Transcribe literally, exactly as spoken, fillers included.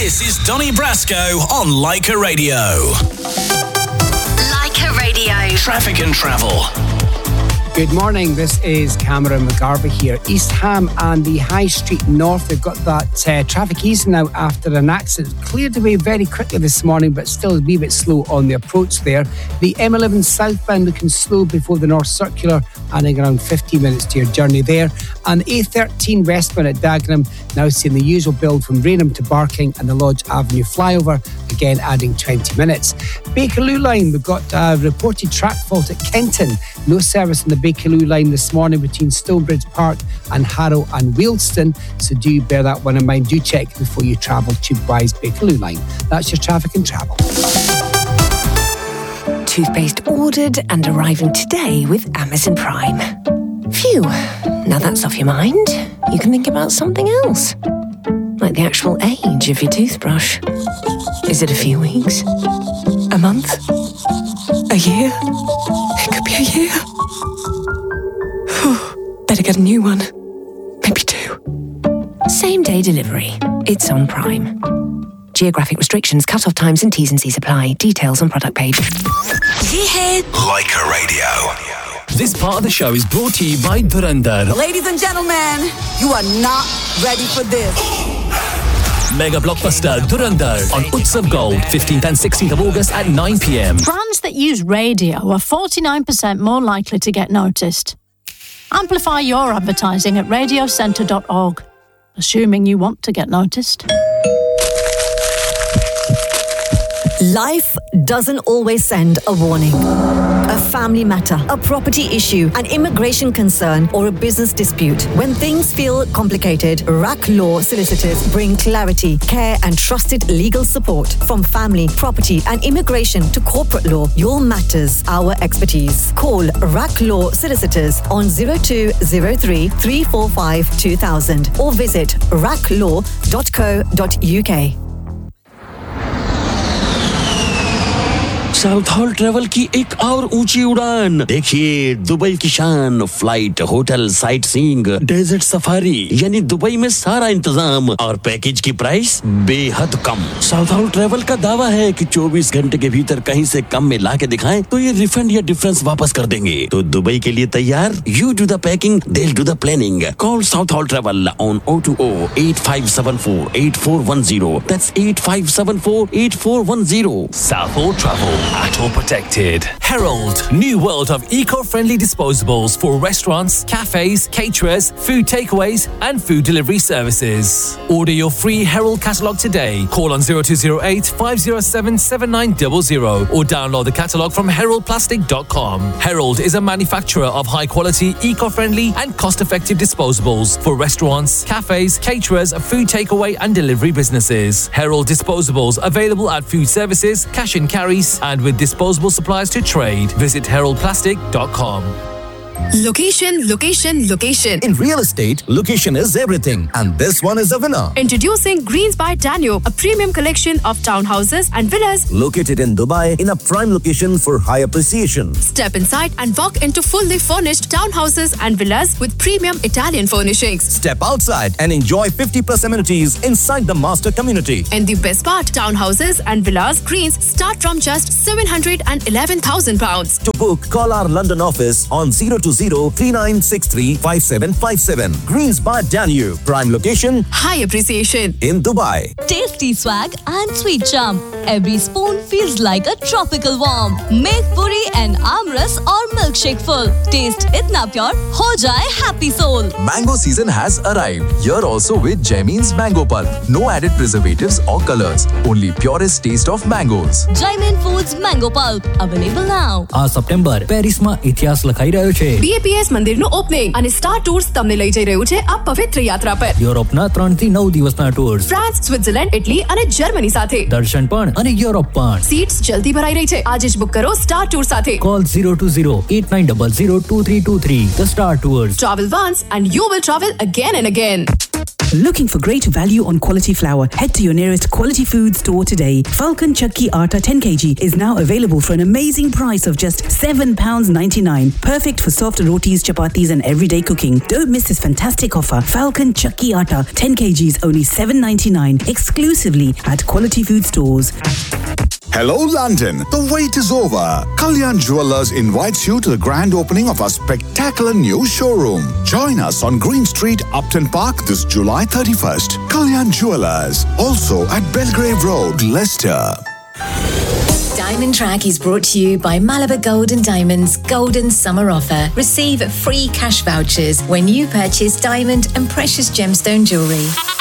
This is Donny Brasco on Leica Radio. Leica Radio. Traffic and travel. Good morning, this is Cameron McGarvey here. East Ham and the High Street North, they've got that uh, traffic easing now after an accident. Cleared away very quickly this morning, but still a wee bit slow on the approach there. The M eleven southbound looking slow before the North Circular, adding around fifteen minutes to your journey there. And A thirteen westbound at Dagenham, now seeing the usual build from Rainham to Barking and the Lodge Avenue flyover, again adding twenty minutes. Bakerloo line, we've got a reported track fault at Kenton. No service on the Bakerloo line this morning between Stonebridge Park and Harrow and Wealdstone, so do bear that one in mind. Do check before you travel tube-wise Bakerloo line. That's your traffic and travel. Toothpaste ordered and arriving today with Amazon Prime. Phew, now that's off your mind. You can think about something else. Like the actual age of your toothbrush. Is it a few weeks? A month? A year? It could be a year. Better get a new one. Maybe two. Same day delivery. It's on Prime. Geographic restrictions, cut-off times and T's and C's apply. Details on product page. Yeah. Leica Radio. This part of the show is brought to you by Dhurandhar. Ladies and gentlemen, you are not ready for this. Mega blockbuster Dhurandhar on Utsav Gold, fifteenth and sixteenth of August at nine p.m. Brands that use radio are forty-nine percent more likely to get noticed. Amplify your advertising at radio centre dot org, assuming you want to get noticed. Life doesn't always send a warning. A family matter, a property issue, an immigration concern, or a business dispute. When things feel complicated, R A C Law Solicitors bring clarity, care, and trusted legal support. From family, property, and immigration to corporate law, your matters, our expertise. Call R A C Law Solicitors on zero two zero three, three four five, two thousand or visit rac law dot co dot uk. South hall travel की एक और ऊंची उड़ान। देखिए Dubai की शान, flight, hotel, sight seeing, desert safari, यानी Dubai में सारा इंतजाम और पैकेज की प्राइस बेहद कम। साउथ हॉल ट्रेवल का दावा है कि चौबीस घंटे के भीतर कहीं से कम में ला के दिखाएं तो ये रिफंड या डिफरेंस वापस कर देंगे। तो दुबई के लिए तैयार? You do the packing, they'll do the planning. Call South Hall Travel on zero two zero, eight five seven four, eight four one zero. That's eight five seven four, eight four one zero. South Hall Travel. At all protected. Herald, new world of eco-friendly disposables for restaurants, cafes, caterers, food takeaways and food delivery services. Order your free Herald catalogue today. Call on zero two zero eight, five zero seven, seven nine zero zero or download the catalogue from herald plastic dot com. Herald is a manufacturer of high-quality, eco-friendly and cost-effective disposables for restaurants, cafes, caterers, food takeaway and delivery businesses. Herald disposables available at food services, cash and carries and with disposable supplies to trade. Visit herald plastic dot com. Location, location, location. In real estate, location is everything. And this one is a winner. Introducing Greens by Danube, a premium collection of townhouses and villas located in Dubai in a prime location for high appreciation. Step inside and walk into fully furnished townhouses and villas with premium Italian furnishings. Step outside and enjoy fifty plus amenities inside the master community. And the best part, townhouses and villas Greens start from just seven hundred eleven thousand pounds. To book, call our London office on zero two zero, three nine six three, five seven five seven. Greens by Danube. Prime location. High appreciation. In Dubai. Tasty swag and sweet charm. Every spoon feels like a tropical warm. Make puri and amras or milkshake full. Taste itna pure, ho jaye happy soul. Mango season has arrived. Here also with Jaimin's Mango Pulp. No added preservatives or colors. Only purest taste of mangoes. Jaimin Foods Mango Pulp. Available now. આ September પેરિસમાં ઇતિહાસ લખાઈ રહ્યો છે. B A P S મંદિરનું opening અને star tours તમને લઈ જઈ રહ્યું છે આ પવિત્ર યાત્રા પર. યુરોપના ત્રણ થી નવ દિવસના ટૂર્સ. ફ્રાન્સ, સ્વિટ્ઝરલેન્ડ, ઇટલી અને જર્મની સાથે. દર્શન પણ અને યુરોપ પણ. સીટ્સ જલ્દી ભરાઈ રહી છે. આજે જ બુક કરો સ્ટાર ટૂર સાથે. Call zero two zero, eight nine zero zero, two three two three. The Star Tours. Travel once and you will travel again and again. Looking for great value on quality flour? Head to your nearest Quality Food store today. Falcon Chakki Atta ten kilograms is now available for an amazing price of just seven pounds ninety-nine. Perfect for soft rotis, chapatis and everyday cooking. Don't miss this fantastic offer. Falcon Chakki Atta ten kilograms only seven ninety-nine. Exclusively at Quality Food stores. Hello London, the wait is over. Kalyan Jewellers invites you to the grand opening of our spectacular new showroom. Join us on Green Street, Upton Park this July thirty-first. Kalyan Jewellers, also at Belgrave Road, Leicester. Diamond Track is brought to you by Malabar Gold and Diamonds Golden Summer Offer. Receive free cash vouchers when you purchase diamond and precious gemstone jewellery.